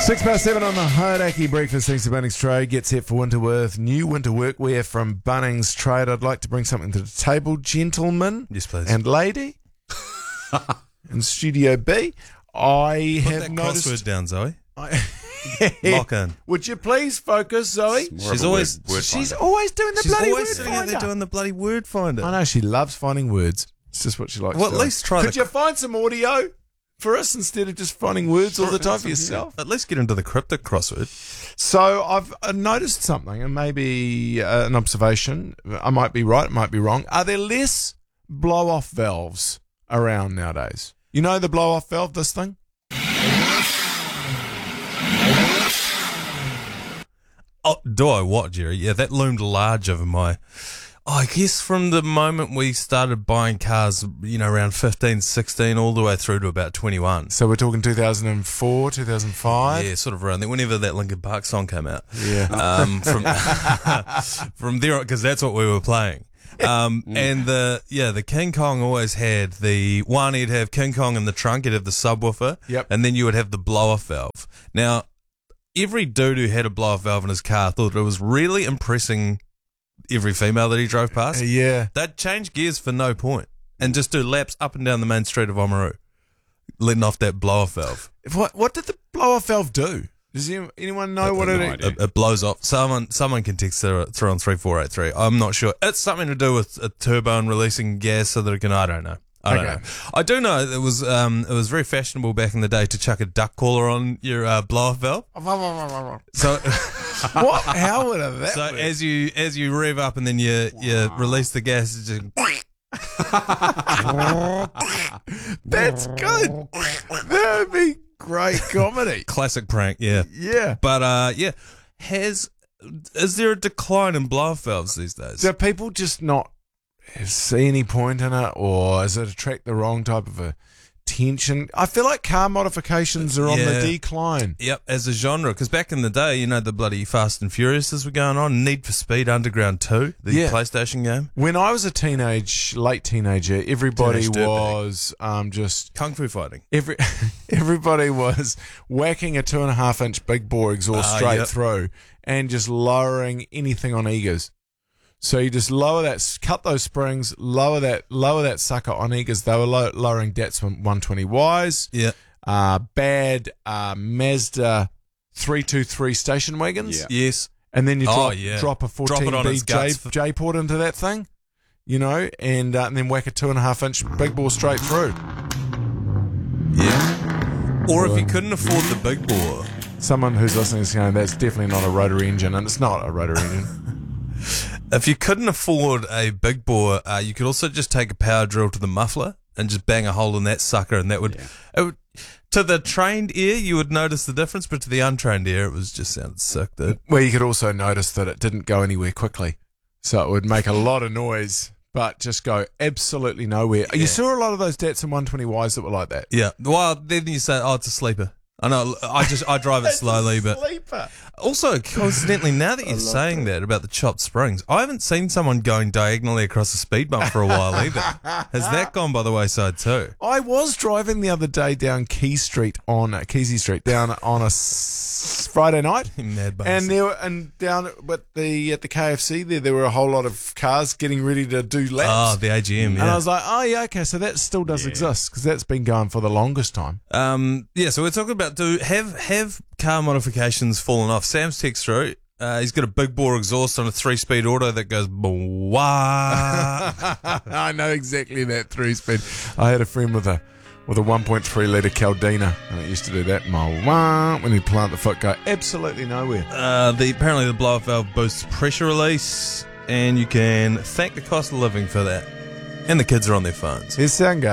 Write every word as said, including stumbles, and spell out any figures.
Six past seven on the Hauraki Breakfast. Thanks to Bunnings Trade. Get set for winter with new winter workwear from Bunnings Trade. I'd like to bring something to the table, gentlemen. Yes, please. And lady. In Studio B. I Put have that noticed. crossword down, Zoe. I, Lock in. Would you please focus, Zoe? She's always word, word She's finder. always doing the she's bloody always word sitting out there finder. doing the bloody word finder. I know she loves finding words. It's just what she likes. Well, at doing. least try Could the- you find some audio for us instead of just finding words all the time for yourself? At least get into the cryptic crossword. So I've uh, noticed something, and maybe uh, an observation. I might be right, it might be wrong. Are there less blow-off valves around nowadays? You know the blow-off valve, this thing? Oh, do I what, Jerry? Yeah, that loomed large over my... Oh, I guess from the moment we started buying cars, you know, around fifteen, sixteen, all the way through to about twenty-one. So we're talking two thousand four, two thousand five? Yeah, sort of around there, whenever that Linkin Park song came out. Yeah. Um, from from there on, because that's what we were playing. Um, and the, yeah, the King Kong always had the one, he'd have King Kong in the trunk, he'd have the subwoofer, Yep. and then you would have the blow-off valve. Now, every dude who had a blow-off valve in his car thought it was really impressing every female that he drove past. Yeah. They'd change gears for no point and just do laps up and down the main street of Oamaru, letting off that blow-off valve. What What did the blow-off valve do? Does any- anyone know what no it idea. It, it blows off. Someone someone can text through through on three four eight three. I'm not sure. It's something to do with a turbo and releasing gas so that it can. I don't know. I don't Okay. know. I do know it was um it was very fashionable back in the day to chuck a duck caller on your uh, blow-off valve. So What? How would have that so work? as you as you rev up and then you you release the gas, it's just That's good. That would be great comedy. classic prank. Yeah. Yeah. But uh yeah, has is there a decline in blow-off valves these days? Do people just not see any point in it, or does it attract the wrong type of attention? I feel like car modifications are on the Yeah. decline. Yep, as a genre, because back in the day, you know, the bloody Fast and Furiouses were going on. Need for Speed Underground two, the Yeah. PlayStation game. When I was a teenage, late teenager, everybody Teenage dirtbag. was um, just Kung Fu fighting. every everybody was whacking a two and a half inch big bore exhaust Ah, straight yep. through and just lowering anything on Eagers. So you just lower that, cut those springs, lower that, lower that sucker on Eagers. They were low, lowering Datsun one twenty Ys, Yeah. uh, bad uh, Mazda three two three station wagons, Yeah. Yes. and then you Oh, drop, yeah. drop a Drop fourteen it on B its J, guts for- J port into that thing, you know, and, uh, and then whack a two and a half inch big bore straight through. Yeah. Or if you couldn't afford the big bore, Someone who's listening is going, that's definitely not a rotary engine, and it's not a rotary engine. if you couldn't afford a big bore, uh, you could also just take a power drill to the muffler and just bang a hole in that sucker, and that would, it would to the trained ear, you would notice the difference, but to the untrained ear, it was just sounded sick, dude. Well, you could also notice that it didn't go anywhere quickly. So it would make a lot of noise, but just go absolutely nowhere. You saw a lot of those Datsun one twenty Ys that were like that. Yeah. Well, then you say, oh, it's a sleeper. I know. I just I drive it slowly, but Sleeper. also coincidentally, now that you're saying that about the chopped springs, I haven't seen someone going diagonally across a speed bump for a while either. Has that gone by the wayside too? I was driving the other day down Key Street on uh, Kesey Street down on a s- Friday night, Mad bums. and there were, and down at the at the K F C there there were a whole lot of cars getting ready to do laps. Oh, the A G M. And I Yeah. was like, oh yeah, okay, so that still does exist because that's been going for the longest time. Um. Yeah. So we're talking about do have have car modifications fallen off? Sam's text through. Uh, he's got a big bore exhaust on a three-speed auto that goes wah. I know exactly that three speed. I had a friend with a with a one point three litre Caldina, and it used to do that. Wah, when he'd plant the foot, go absolutely nowhere. Uh, the apparently the blow-off valve boosts pressure release, and you can thank the cost of living for that. And the kids are on their phones. Here's sound guard.